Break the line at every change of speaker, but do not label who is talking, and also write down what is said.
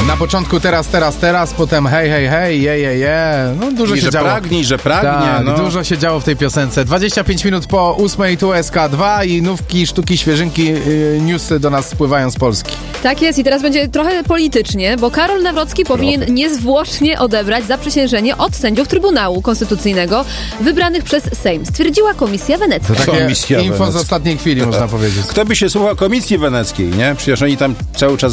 Na początku teraz, potem hej, je. No dużo się działo.
Że pragnie.
Tak,
no.
dużo się działo w tej piosence. 25 minut po 8 tu SK2 i nówki, sztuki, świeżynki, newsy do nas spływają z Polski.
Tak jest i teraz będzie trochę politycznie, bo Karol Nawrocki powinien niezwłocznie odebrać zaprzysiężenie od sędziów Trybunału Konstytucyjnego wybranych przez Sejm, stwierdziła Komisja Wenecka.
To takie
Komisja
info z
Wenecka.
ostatniej chwili, można powiedzieć.
Kto by się słuchał Komisji Weneckiej, nie? Przecież oni tam cały czas